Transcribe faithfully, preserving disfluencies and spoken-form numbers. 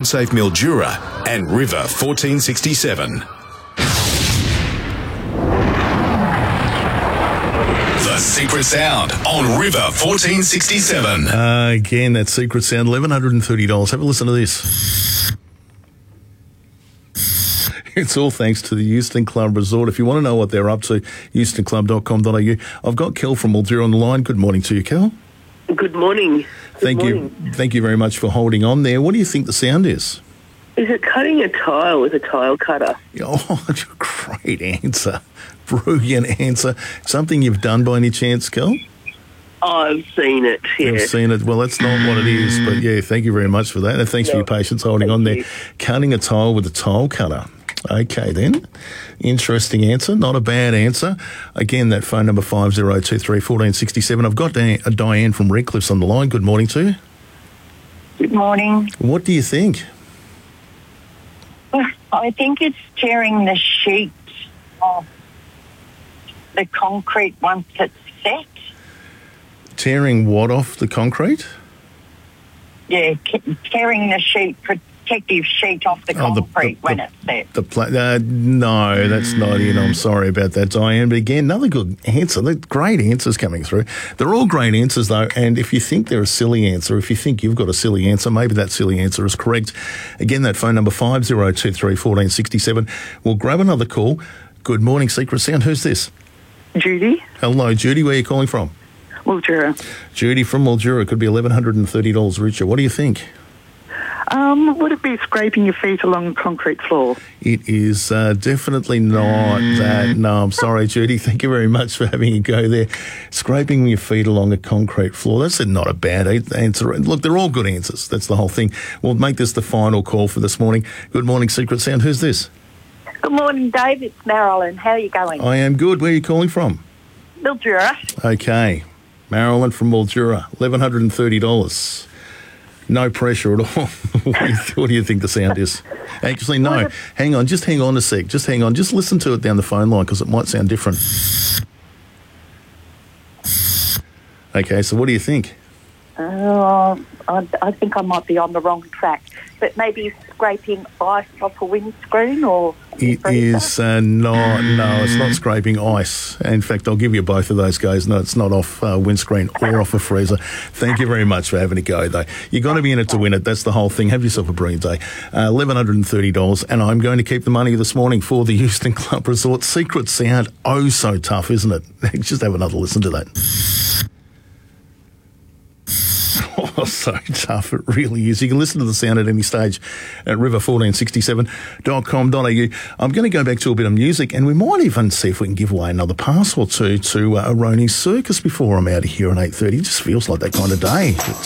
Safe Mildura and River fourteen sixty-seven. The Secret Sound on River fourteen sixty-seven. Uh, again, that Secret Sound, eleven thirty dollars. Have a listen to this. It's all thanks to the Euston Club Resort. If you want to know what they're up to, euston club dot com dot a u. I've got Kel from Mildura on the line. Good morning to you, Kel. Good morning. Good Thank morning. you. Thank you very much for holding on there. What do you think the sound is? Is it cutting a tile with a tile cutter? Oh, great answer. Brilliant answer. Something you've done by any chance, Kel? I've seen it, yeah. You've seen it. Well, that's not what it is, but yeah, thank you very much for that. And thanks No, for your patience holding on there. you. Cutting a tile with a tile cutter. Okay, then. Interesting answer. Not a bad answer. Again, that phone number five zero two three, one four six seven. I've got Diane, uh, Diane from Redcliffe's on the line. Good morning to you. Good morning. What do you think? Well, I think it's tearing the sheet off the concrete once it's set. Tearing what off the concrete? Yeah, ca- tearing the sheet, protective sheet off the Oh, the- concrete the- when the- it's set. The pla- uh, no, that's not it. I'm sorry about that, Diane. But again, another good answer. They're great answers coming through. They're all great answers, though. And if you think they're a silly answer, if you think you've got a silly answer, maybe that silly answer is correct. Again, that phone number five zero two three, one four six seven. We'll grab another call. Good morning, Secret Sound. Who's this? Judy? Hello, Judy. Where are you calling from? Mildura. Judy from Mildura. Could be eleven thirty dollars richer. What do you think? Um, would it be scraping your feet along a concrete floor? It is uh, definitely not that. No, I'm sorry, Judy. Thank you very much for having a go there. Scraping your feet along a concrete floor. That's not a bad answer. Look, they're all good answers. That's the whole thing. We'll make this the final call for this morning. Good morning, Secret Sound. Who's this? Good morning, Dave. It's Marilyn. How are you going? I am good. Where are you calling from? Mildura. Okay. Marilyn from Mildura. eleven thirty dollars. No pressure at all. what, do you, what do you think the sound is? Actually, no. Hang on. Just hang on a sec. Just hang on. Just listen to it down the phone line because it might sound different. Okay, so what do you think? Uh, I, I think I might be on the wrong track. But maybe scraping ice off a windscreen or... It is uh, not, no, it's not scraping ice. In fact, I'll give you both of those goes. No, it's not off uh, windscreen or off a freezer. Thank you very much for having a go, though. You've got to be in it to win it. That's the whole thing. Have yourself a brilliant day. Uh, eleven thirty dollars, and I'm going to keep the money this morning for the Euston Club Resort. Secret Sound, oh so tough, isn't it? Just have another listen to that. Oh, so tough. It really is. You can listen to the sound at any stage at river fourteen sixty-seven dot com dot a u. I'm going to go back to a bit of music, and we might even see if we can give away another pass or two to uh, Aroni's Circus before I'm out of here at eight thirty. It just feels like that kind of day. It's